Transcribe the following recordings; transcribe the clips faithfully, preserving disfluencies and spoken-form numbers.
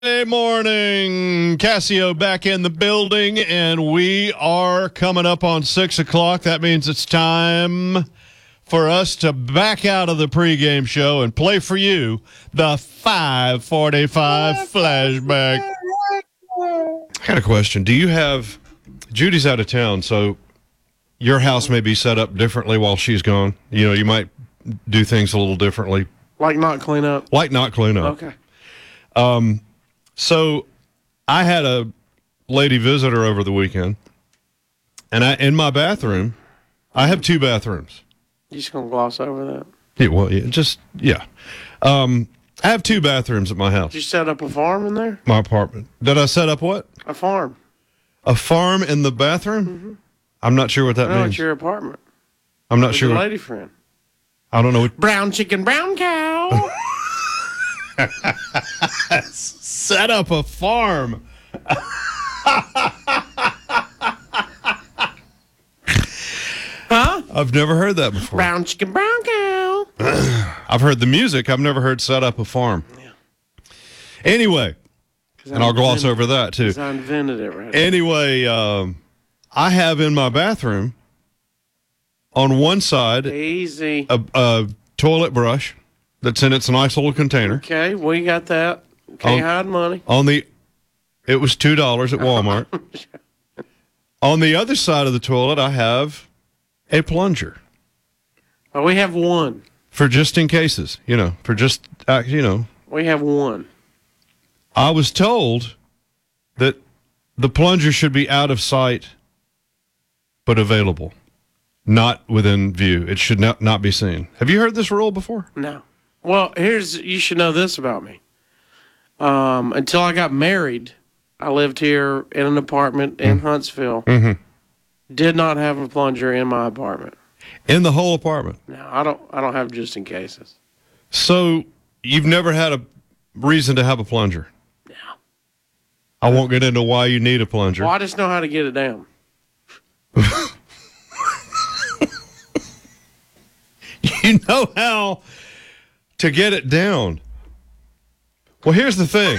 Good morning. Casio back in the building, and we are coming up on six o'clock. That means it's time for us to back out of the pregame show and play for you the five forty-five flashback. I got a question. Do you have Judy's out of town, so your house may be set up differently while she's gone? You know, you might do things a little differently. Like not clean up? Like not clean up. Okay. Um, so I had a lady visitor over the weekend, and I, in my bathroom, I have two bathrooms. You just gonna gloss over that? Yeah, well, yeah, just, yeah. Um, I have two bathrooms at my house. Did you set up a farm in there? My apartment. Did I set up what? A farm. A farm in the bathroom? Mm-hmm. I'm not sure what that no, means. It's your apartment. I'm not With sure. Your What, lady friend. I don't know. What, brown chicken, brown cow. Set up a farm. Huh? I've never heard that before. Brown chicken, brown cow. I've heard the music. I've never heard set up a farm. Yeah. Anyway, and I'll gloss over that too. I invented it right. Anyway, um, I have in my bathroom on one side Easy. A, a toilet brush that's in its nice little container. Okay, we got that. Can't on, hide money. On the, it was two dollars at Walmart. On the other side of the toilet, I have a plunger. Oh, we have one. For just in cases, you know, for just, uh, you know. We have one. I was told that the plunger should be out of sight, but available, not within view. It should not, not be seen. Have you heard this rule before? No. Well, here's, you should know this about me. Um, until I got married, I lived here in an apartment in mm. Huntsville. Mm-hmm. Did not have a plunger in my apartment. In the whole apartment? No, I don't. I don't have just in cases. So you've never had a reason to have a plunger? No. I won't get into why you need a plunger. Well, I just know how to get it down. You know how to get it down. Well, here's the thing.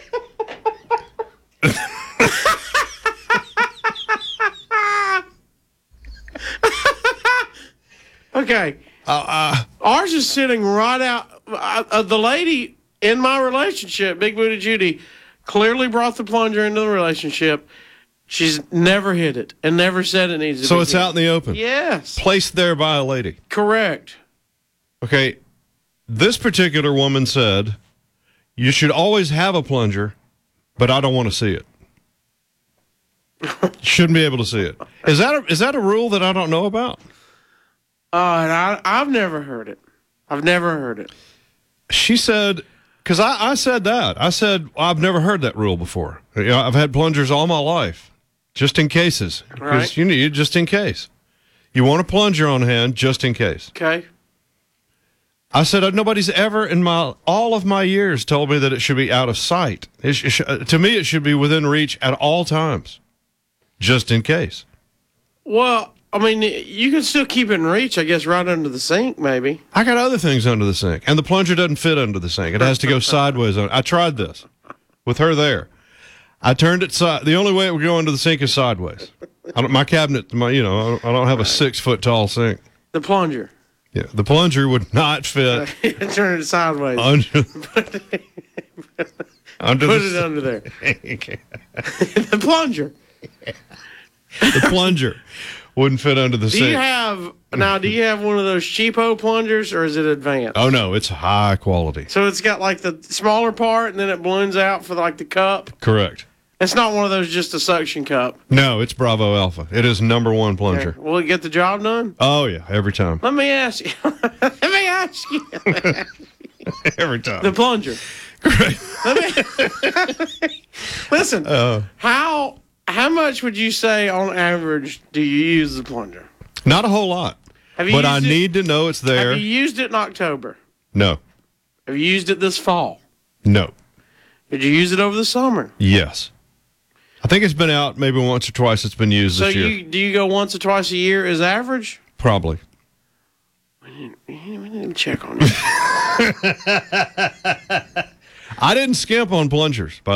Okay. Uh, uh, Ours is sitting right out. Uh, uh, the lady in my relationship, Big Booty Judy, clearly brought the plunger into the relationship. She's never hit it and never said it needs to so be it's hit. out in the open? Yes. Placed there by a lady? Correct. Okay. This particular woman said, you should always have a plunger, but I don't want to see it. Shouldn't be able to see it. Is that a, is that a rule that I don't know about? Uh, and I, I've never heard it. I've never heard it. She said, because I, I said that. I said, well, I've never heard that rule before. You know, I've had plungers all my life, just in cases. Because right. you need just in case. You want a plunger on hand just in case. Okay. I said, nobody's ever in my all of my years told me that it should be out of sight. It sh- to me, it should be within reach at all times, just in case. Well, I mean, you can still keep it in reach, I guess, right under the sink, maybe. I got other things under the sink, and the plunger doesn't fit under the sink. It has to go sideways. On. I tried this with her there. I turned it side. The only way it would go under the sink is sideways. I don't, my cabinet, my you know, I don't, I don't have a six foot tall sink. The plunger. Yeah, the plunger would not fit. Turn it sideways. Under, under Put the, it under there. The plunger. The plunger wouldn't fit under the do sink. Do you have now? Do you have one of those cheapo plungers, or is it advanced? Oh no, it's high quality. So it's got like the smaller part, and then it balloons out for like the cup. Correct. It's not one of those just a suction cup. No, it's Bravo Alpha. It is number one plunger. Okay. Will it get the job done? Oh yeah, every time. Let me ask you. Let me ask you. Every time. The plunger. Great. Let me listen. Uh, how how much would you say on average do you use the plunger? Not a whole lot. Have you but used I it, need to know it's there. Have you used it in October? No. Have you used it this fall? No. Did you use it over the summer? Yes. I think it's been out maybe once or twice. It's been used so this year. So you do you go once or twice a year as average? Probably. We need, we need to check on you. I didn't skimp on plungers, by